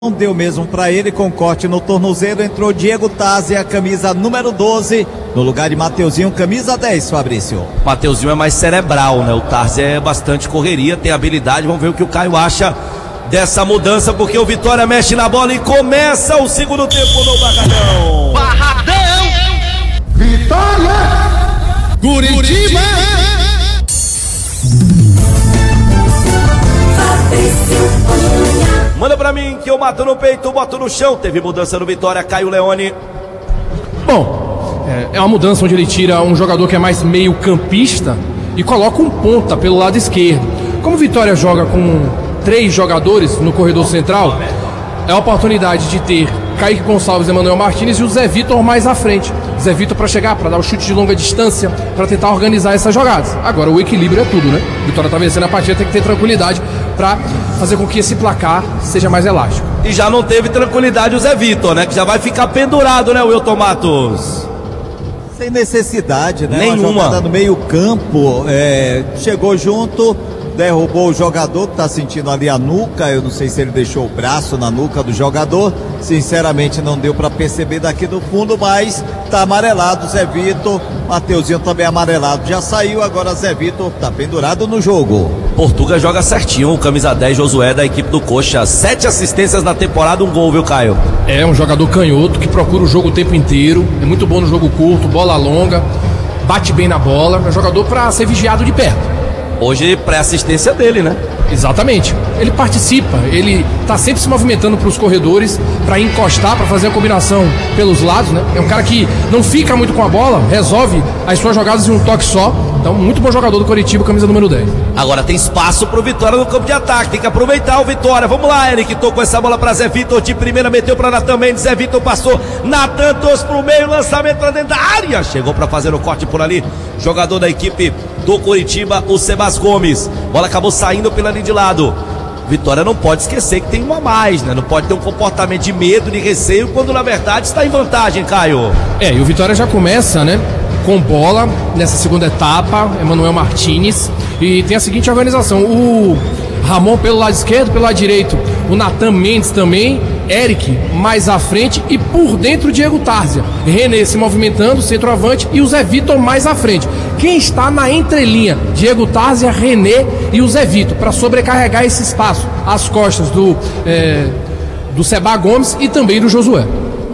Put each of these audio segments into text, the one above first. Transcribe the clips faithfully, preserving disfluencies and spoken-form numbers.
Não deu mesmo para ele, com corte no tornozelo, entrou Diego Tárzia, camisa número doze, no lugar de Mateuzinho, camisa dez, Fabrício. Mateuzinho é mais cerebral, né? O Tárzia é bastante correria, tem habilidade. Vamos ver o que o Caio acha dessa mudança, porque o Vitória mexe na bola e começa o segundo tempo no Barradão. Barradão! Vitória! Curitiba! Manda pra mim que eu mato no peito, boto no chão. Teve mudança no Vitória, Caio Leone. Bom, é, é uma mudança onde ele tira um jogador que é mais meio campista e coloca um ponta pelo lado esquerdo. Como o Vitória joga com três jogadores no corredor central, é a oportunidade de ter Kaique Gonçalves, Emanuel Martins e o Zé Vitor mais à frente. Zé Vitor para chegar, para dar o chute de longa distância, para tentar organizar essas jogadas. Agora o equilíbrio é tudo, né? Vitória tá vencendo a partida, tem que ter tranquilidade para fazer com que esse placar seja mais elástico. E já não teve tranquilidade o Zé Vitor, né? Que já vai ficar pendurado, né, Wilton Matos? Sem necessidade, né? Nenhuma. Uma jogada no meio campo, é, chegou junto, derrubou o jogador que tá sentindo ali a nuca. Eu não sei se ele deixou o braço na nuca do jogador, sinceramente não deu para perceber daqui do fundo, mas tá amarelado Zé Vitor. Mateuzinho também amarelado, já saiu, agora Zé Vitor tá pendurado no jogo. Portuga joga certinho, o camisa dez Josué da equipe do Coxa, sete assistências na temporada, um gol, viu, Caio? É um jogador canhoto que procura o jogo o tempo inteiro, é muito bom no jogo curto, bola longa, bate bem na bola, é um jogador para ser vigiado de perto. Hoje pré-assistência dele, né? Exatamente. Ele participa, ele tá sempre se movimentando para os corredores, para encostar, para fazer a combinação pelos lados, né? É um cara que não fica muito com a bola, resolve as suas jogadas em um toque só. Então, muito bom jogador do Coritiba, camisa número dez. Agora tem espaço pro Vitória no campo de ataque, tem que aproveitar o Vitória. Vamos lá, Eric, tocou essa bola pra Zé Vitor, de primeira meteu pra Natan Mendes, Zé Vitor passou, Natan trouxe pro meio, lançamento pra dentro da área, chegou pra fazer o corte por ali, jogador da equipe do Coritiba, o Sebas Gomes. Bola acabou saindo pela linha de lado. Vitória não pode esquecer que tem uma a mais, né? Não pode ter um comportamento de medo, de receio, quando na verdade está em vantagem, Caio. É, e o Vitória já começa, né, com bola nessa segunda etapa, Emanuel Martins, e tem a seguinte organização: o Ramon pelo lado esquerdo, pelo lado direito o Natan Mendes também, Eric mais à frente e por dentro o Diego Tárzia, René se movimentando, centroavante, e o Zé Vitor mais à frente. Quem está na entrelinha? Diego Tárzia, René e o Zé Vitor, para sobrecarregar esse espaço, as costas do, é, do Sebas Gomes e também do Josué.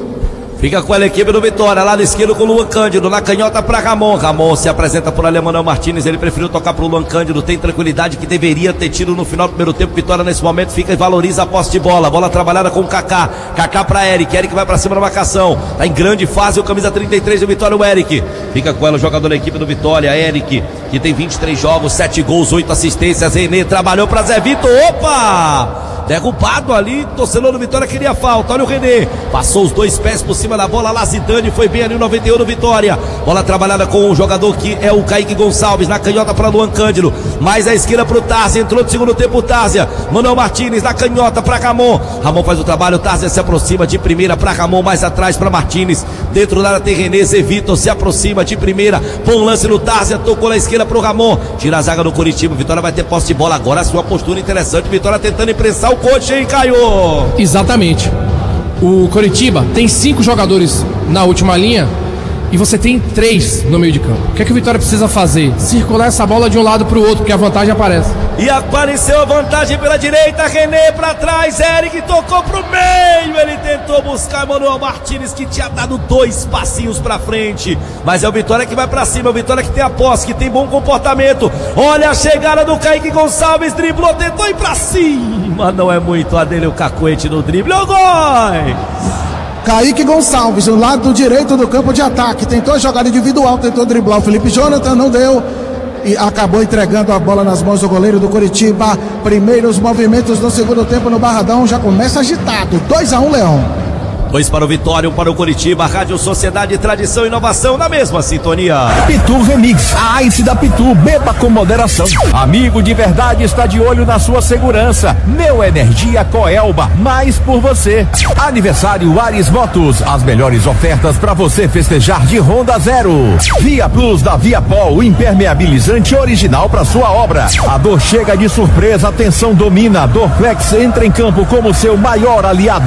Fica com a equipe do Vitória, lado esquerdo com o Luan Cândido, na canhota para Ramon. Ramon se apresenta por ali, Emanuel Martins, ele preferiu tocar para o Luan Cândido, tem tranquilidade que deveria ter tido no final do primeiro tempo. Vitória nesse momento fica e valoriza a posse de bola, bola trabalhada com o Kaká, Kaká para Eric, Eric vai para cima da marcação, tá em grande fase o camisa trinta e três do Vitória, o Eric. Fica com ela o jogador da equipe do Vitória, Eric, que tem vinte e três jogos, sete gols, oito assistências. René trabalhou para Zé Vitor, opa! Derrubado ali, torcedor do Vitória queria falta, olha o René, passou os dois pés por cima da bola, lá Zidane foi bem ali o noventa e um do Vitória, bola trabalhada com o jogador que é o Kaique Gonçalves, na canhota para Luan Cândido, mais à esquerda para o Tárzia, entrou no segundo tempo o Tárzia, Manuel Martins na canhota para Ramon, Ramon faz o trabalho, Tárzia se aproxima de primeira para Ramon, mais atrás para Martins, dentro da área tem René, Zé Vitor se aproxima de primeira, põe um lance no Tárzia, tocou na esquerda para o Ramon, tira a zaga do Coritiba, Vitória vai ter posse de bola agora, a sua postura interessante, Vitória tentando imprensar o coach, hein, Caio? Exatamente. O Coritiba tem cinco jogadores na última linha e você tem três no meio de campo. O que é que o Vitória precisa fazer? Circular essa bola de um lado para o outro, porque a vantagem aparece. E apareceu a vantagem pela direita, René para trás, Eric tocou pro meio, ele tentou buscar Emanuel Martins, que tinha dado dois passinhos pra frente, mas é o Vitória que vai pra cima, é o Vitória que tem a posse, que tem bom comportamento. Olha a chegada do Kaique Gonçalves, driblou, tentou ir pra cima, não é muito a dele, o cacuete no drible, o gol! Kaique Gonçalves, no lado direito do campo de ataque, tentou jogar individual, tentou driblar o Felipe Jonathan, não deu e acabou entregando a bola nas mãos do goleiro do Coritiba. Primeiros movimentos no segundo tempo no Barradão, já começa agitado, dois a um Leão. Dois para o Vitória, um para o Curitiba. Rádio Sociedade, tradição e inovação na mesma sintonia. Pitu Remix, a Ice da Pitu, beba com moderação. Amigo de verdade está de olho na sua segurança. Neo Energia Coelba, mais por você. Aniversário Ares Motos, as melhores ofertas para você festejar de Honda Zero. Via Plus da Viapol, impermeabilizante original para sua obra. A dor chega de surpresa, atenção domina. Dorflex entra em campo como seu maior aliado.